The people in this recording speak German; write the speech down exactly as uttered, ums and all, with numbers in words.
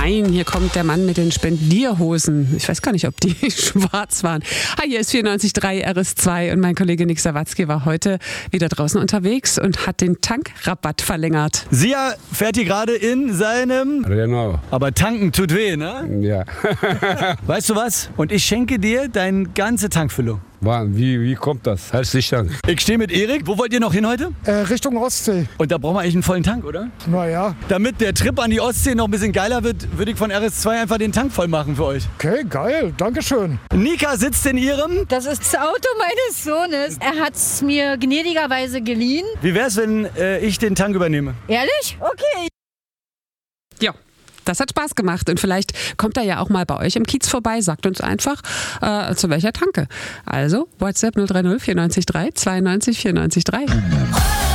Nein, hier kommt der Mann mit den Spendierhosen. Ich weiß gar nicht, ob die schwarz waren. Hi, hier ist vierundneunzig Komma drei R S zwei und mein Kollege Nick Sawatzki war heute wieder draußen unterwegs und hat den Tankrabatt verlängert. Sia fährt hier gerade in seinem... Genau. Aber tanken tut weh, ne? Ja. Weißt du was? Und ich schenke dir deine ganze Tankfüllung. Mann, wie, wie kommt das? Herzlichen Dank. Ich stehe mit Erik. Wo wollt ihr noch hin heute? Äh, Richtung Ostsee. Und da brauchen wir eigentlich einen vollen Tank, oder? Naja. Damit der Trip an die Ostsee noch ein bisschen geiler wird, würde ich von R S zwei einfach den Tank voll machen für euch. Okay, geil. Dankeschön. Nika sitzt in ihrem... Das ist das Auto meines Sohnes. Er hat es mir gnädigerweise geliehen. Wie wär's, wenn äh, ich den Tank übernehme? Ehrlich? Okay. Ja. Das hat Spaß gemacht und vielleicht kommt er ja auch mal bei euch im Kiez vorbei, sagt uns einfach, äh, zu welcher Tanke. Also WhatsApp null drei null vierundneunzig drei zweiundneunzig vierundneunzig drei.